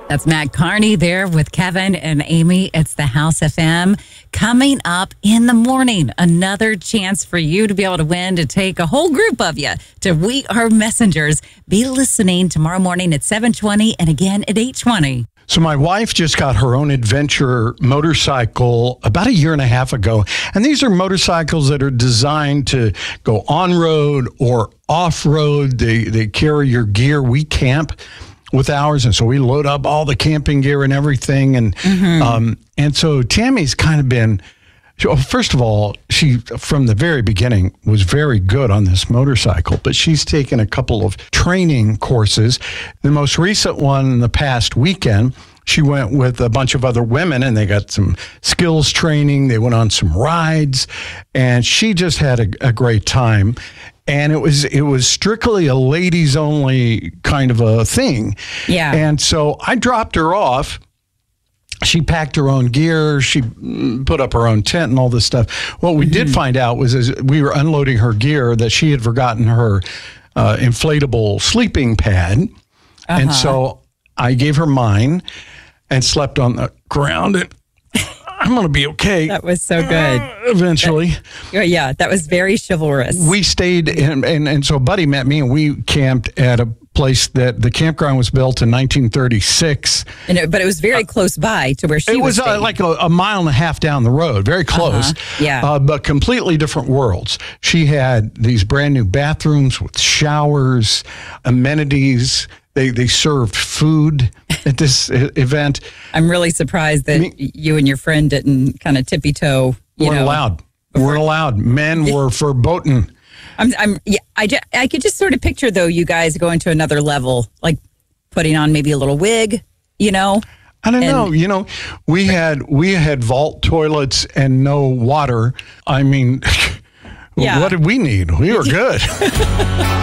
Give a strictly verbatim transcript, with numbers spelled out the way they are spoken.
That's Matt Carney there with Kevin and Amy. It's the House F M. Coming up in the morning, another chance for you to be able to win, to take a whole group of you to We Are Messengers. Be listening tomorrow morning at seven twenty and again at eight twenty. So my wife just got her own adventure motorcycle about a year and a half ago. And these are motorcycles that are designed to go on-road or off-road. They, they carry your gear. We camp with ours, and so we load up all the camping gear and everything. And mm-hmm. um, and so Tammy's kind of been, first of all, she, from the very beginning, was very good on this motorcycle, but she's taken a couple of training courses. The most recent one the past weekend, she went with a bunch of other women, and they got some skills training. They went on some rides, and she just had a, a great time. And it was it was strictly a ladies only kind of a thing. Yeah. And so I dropped her off. She packed her own gear. She put up her own tent and all this stuff. What we mm-hmm. did find out was as we were unloading her gear that she had forgotten her uh, inflatable sleeping pad. Uh-huh. And so I gave her mine and slept on the ground. And I'm going to be okay. That was so good. Uh, eventually. That, yeah, that was very chivalrous. We stayed, in, and, and so Buddy met me, and we camped at a place that the campground was built in nineteen thirty-six. And it, but it was very uh, close by to where she it was. It was uh, like a, a mile and a half down the road, very close. Uh-huh. Yeah. Uh, but completely different worlds. She had these brand new bathrooms with showers, amenities. They they served food at this event. I'm really surprised that I mean, you and your friend didn't kind of tippy toe. You weren't know, allowed. before. weren't allowed. Men were verboten. I'm, I'm, yeah, I, just, I could just sort of picture, though, you guys going to another level, like putting on maybe a little wig, you know? I don't and, know. You know, we had we had vault toilets and no water. I mean, yeah. What did we need? We were good.